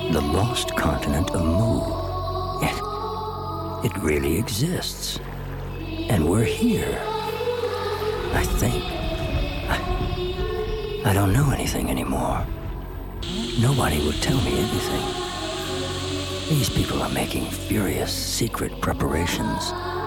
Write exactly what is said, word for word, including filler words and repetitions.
The lost continent of Mu. It, it really exists. And we're here. I think. I, I don't know anything anymore. Nobody would tell me anything. These people are making furious secret preparations.